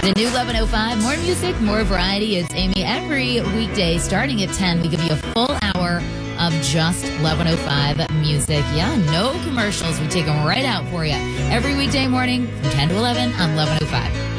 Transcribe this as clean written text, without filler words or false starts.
The new 11:05, more music, more variety. It's Amy. Every weekday starting at 10, we give you a full hour of just 11:05 music. Yeah, no commercials. We take them right out for you every weekday morning from 10 to 11 on 11:05.